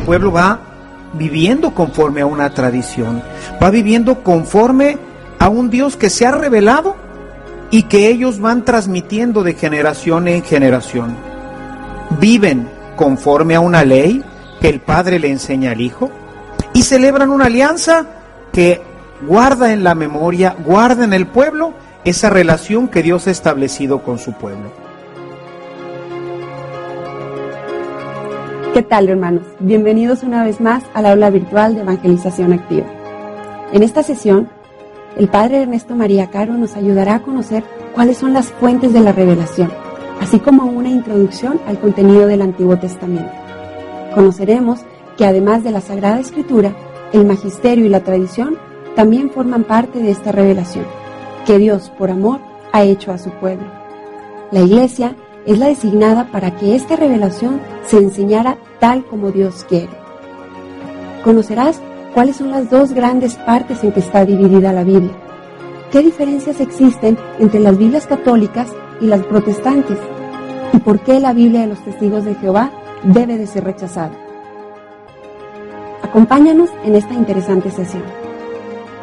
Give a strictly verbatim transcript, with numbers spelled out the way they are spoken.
pueblo va viviendo conforme a una tradición, va viviendo conforme a un Dios que se ha revelado y que ellos van transmitiendo de generación en generación. Viven conforme a una ley que el Padre le enseña al Hijo y celebran una alianza que guarda en la memoria, guarda en el pueblo esa relación que Dios ha establecido con su pueblo. ¿Qué tal, hermanos? Bienvenidos una vez más al aula virtual de Evangelización Activa. En esta sesión, el Padre Ernesto María Caro nos ayudará a conocer cuáles son las fuentes de la revelación, así como una introducción al contenido del Antiguo Testamento. Conoceremos que además de la Sagrada Escritura, el magisterio y la tradición también forman parte de esta revelación, que Dios, por amor, ha hecho a su pueblo. La Iglesia es la designada para que esta revelación se enseñara tal como Dios quiere. Conocerás cuáles son las dos grandes partes en que está dividida la Biblia, qué diferencias existen entre las Biblias católicas y las protestantes, y por qué la Biblia de los Testigos de Jehová debe de ser rechazada. Acompáñanos en esta interesante sesión.